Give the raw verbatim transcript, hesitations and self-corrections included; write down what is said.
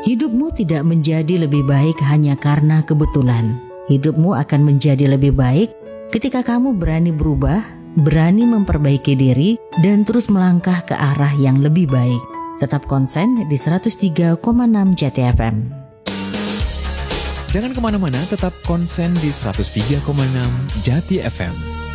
Hidupmu tidak menjadi lebih baik hanya karena kebetulan. Hidupmu akan menjadi lebih baik ketika kamu berani berubah, berani memperbaiki diri, dan terus melangkah ke arah yang lebih baik. Tetap konsen di seratus tiga koma enam Jati F M. Jangan kemana-mana, tetap konsen di seratus tiga koma enam Jati F M.